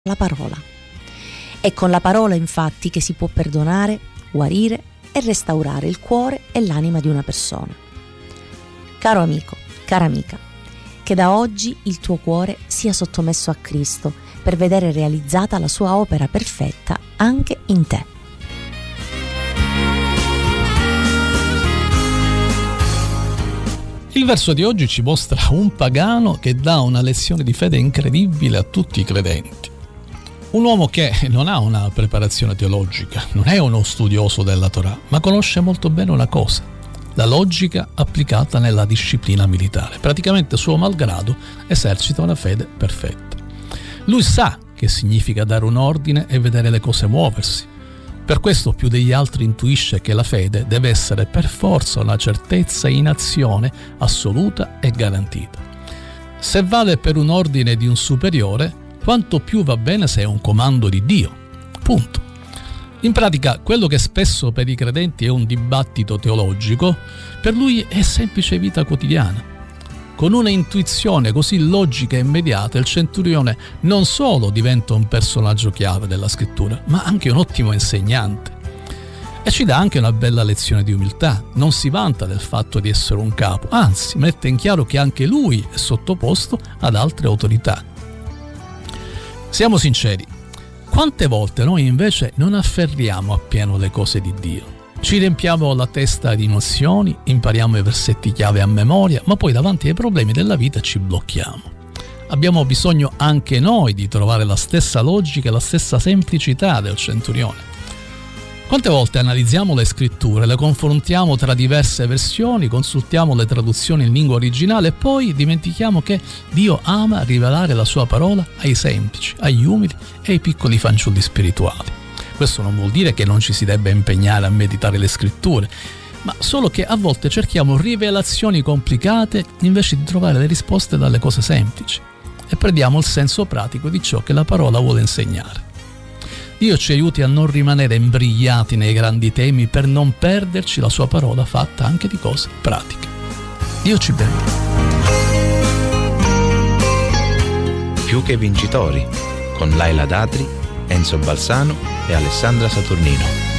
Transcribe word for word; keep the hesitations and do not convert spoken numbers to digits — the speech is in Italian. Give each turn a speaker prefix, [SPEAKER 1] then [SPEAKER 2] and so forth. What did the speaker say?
[SPEAKER 1] la parola. È con la parola infatti che si può perdonare, guarire e restaurare il cuore e l'anima di una persona. Caro amico, cara amica, che da oggi il tuo cuore sia sottomesso a Cristo per vedere realizzata la sua opera perfetta anche in te.
[SPEAKER 2] Il verso di oggi ci mostra un pagano che dà una lezione di fede incredibile a tutti i credenti. Un uomo che non ha una preparazione teologica, non è uno studioso della Torah, ma conosce molto bene una cosa: la logica applicata nella disciplina militare. Praticamente suo malgrado esercita una fede perfetta. Lui sa che significa dare un ordine e vedere le cose muoversi. Per questo più degli altri intuisce che la fede deve essere per forza una certezza in azione assoluta e garantita. Se vale per un ordine di un superiore, quanto più va bene se è un comando di Dio. Punto. In pratica, quello che spesso per i credenti è un dibattito teologico, per lui è semplice vita quotidiana. Con una intuizione così logica e immediata, il centurione non solo diventa un personaggio chiave della scrittura, ma anche un ottimo insegnante. E ci dà anche una bella lezione di umiltà. Non si vanta del fatto di essere un capo, anzi mette in chiaro che anche lui è sottoposto ad altre autorità. Siamo sinceri, quante volte noi invece non afferriamo appieno le cose di Dio? Ci riempiamo la testa di nozioni, impariamo i versetti chiave a memoria, ma poi davanti ai problemi della vita ci blocchiamo. Abbiamo bisogno anche noi di trovare la stessa logica e la stessa semplicità del centurione. Quante volte analizziamo le scritture, le confrontiamo tra diverse versioni, consultiamo le traduzioni in lingua originale e poi dimentichiamo che Dio ama rivelare la sua parola ai semplici, agli umili e ai piccoli fanciulli spirituali. Questo non vuol dire che non ci si debba impegnare a meditare le scritture, ma solo che a volte cerchiamo rivelazioni complicate invece di trovare le risposte dalle cose semplici e perdiamo il senso pratico di ciò che la parola vuole insegnare. Dio ci aiuti a non rimanere imbrigliati nei grandi temi per non perderci la sua parola fatta anche di cose pratiche. Dio ci benedica.
[SPEAKER 3] Più che vincitori, con Laila Datri, Enzo Balsano e Alessandra Saturnino.